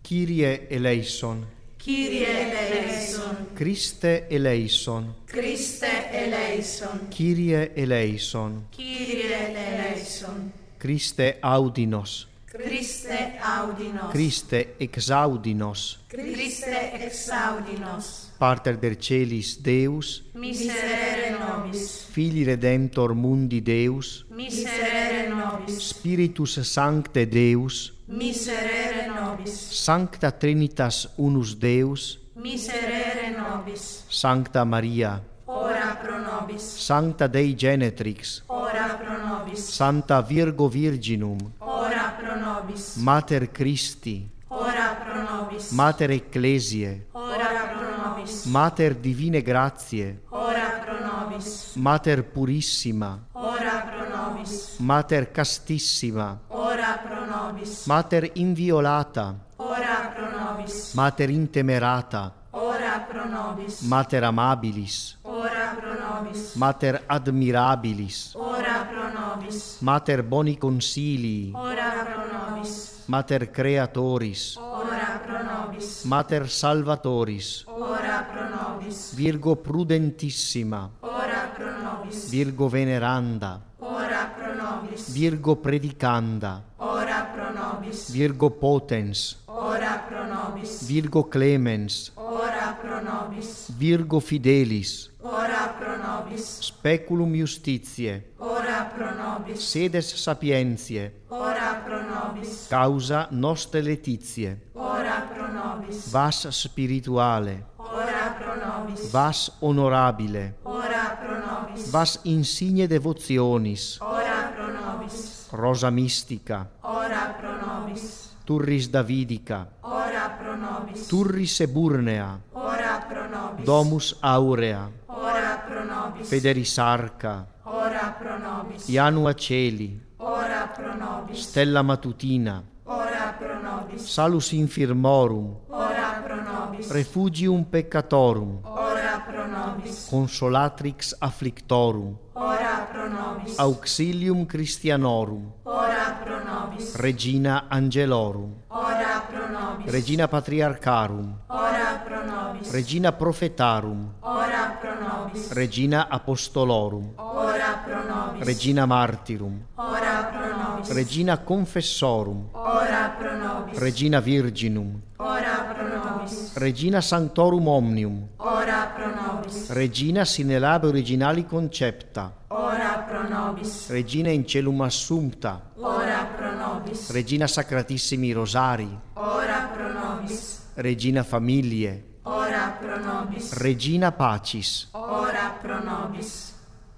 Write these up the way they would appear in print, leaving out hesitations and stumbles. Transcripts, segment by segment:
Kyrie eleison. Kyrie eleison. Christe eleison. Christe eleison. Kyrie eleison. Kyrie eleison. Christe audinos. Christe audinos. Christe exaudinos. Christe exaudinos. Pater der celis Deus, Miserere nobis. Filii Redemptor mundi Deus, Miserere nobis. Spiritus Sancte Deus, Miserere nobis. Sancta Trinitas unus Deus, Miserere nobis. Sancta Maria, Ora pro nobis. Sancta Dei Genetrix, Ora pro nobis. Santa Virgo Virginum, Ora pro nobis. Mater Christi, Ora pro nobis. Mater Ecclesiae, Ora pro nobis. Mater Divine Gratiae, Ora pro nobis. Mater Purissima, Ora pro nobis. Mater Castissima, Ora pro nobis. Mater Inviolata, Ora pro nobis. Mater Intemerata, Ora pro nobis. Mater Amabilis, Ora pro nobis. Mater Admirabilis, Ora pro nobis. Mater Boni Consilii, Ora pro nobis. Mater Creatoris, Ora pro nobis. Mater Salvatoris, Ora pro nobis. Virgo Prudentissima, Ora pro nobis. Virgo Veneranda, Ora pro nobis. Virgo Predicanda, Ora pro nobis. Virgo Potens, Ora pro nobis. Virgo Clemens, Ora pro nobis. Virgo Fidelis, Ora pro nobis. Speculum Justitiae, Ora pro nobis. Sedes Sapientiae, Ora pro nobis. Causa Nostre Laetitiae, Ora pro nobis. Vas Spirituale, Ora pro nobis. Vas Honorabile, Ora pro nobis. Vas Insigne Devotionis, Ora pro nobis. Rosa Mystica, Ora pro nobis. Turris Davidica, Ora pro nobis. Turris Eburnea, Ora pro nobis. Domus Aurea, Ora pro nobis. Federis Arca, Ora pro nobis. Janua Celi, Ora pro nobis. Stella Matutina, Ora pro nobis. Salus Infirmorum, Ora pro nobis. Refugium Peccatorum, Ora pro nobis. Consolatrix Afflictorum, Ora pro nobis. Auxilium Christianorum, Ora pro nobis. Regina Angelorum, Ora pro nobis. Regina Patriarcharum, Ora pro nobis. Regina Prophetarum, Ora pro nobis. Regina Apostolorum, Ora pro nobis. Regina Martyrum, Ora pro nobis. Regina Confessorum, Ora pro nobis. Regina Virginum, Ora pro nobis. Regina Sanctorum Omnium, Ora pro nobis. Regina sine labe originali concepta, Ora pro nobis. Regina in celum assumpta, Ora pro nobis. Regina Sacratissimi Rosari, Ora pro nobis. Regina Familiae, Ora pro nobis. Regina Pacis, Ora pro nobis.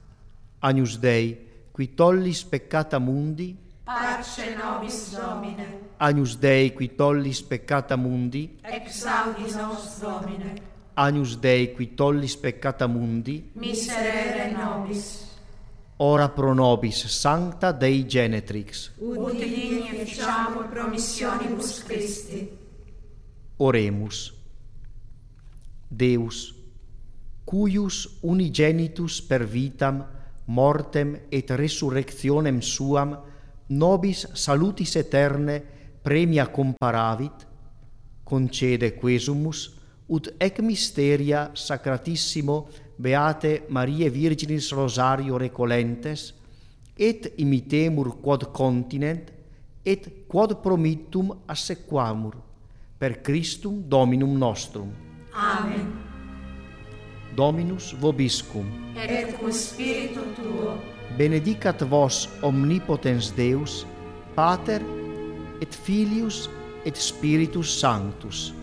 Agnus Dei, qui tollis peccata mundi, Parce nobis Domine. Agnus Dei, qui tollis peccata mundi, Exaudi nos Domine. Agnus Dei, qui tollis peccata mundi, Miserere nobis. ora pro nobis Sancta Dei Genetrix. Ut digni ficiamo promissionibus Christi. Oremus. Deus, cuius unigenitus per vitam, mortem et resurrectionem suam, nobis salutis eterne premia comparavit, concede quesumus, ut ec mysteria sacratissimo Beate Mariae Virginis Rosario recolentes, et imitemur quod continent, et quod promittum assequamur, per Christum Dominum nostrum. Amen. Dominus vobiscum. Et cum spiritu tuo. Benedicat vos omnipotens Deus, Pater et Filius et Spiritus Sanctus.